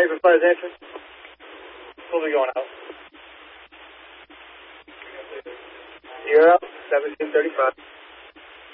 for flight entrance. We'll be going out. 0, 1735.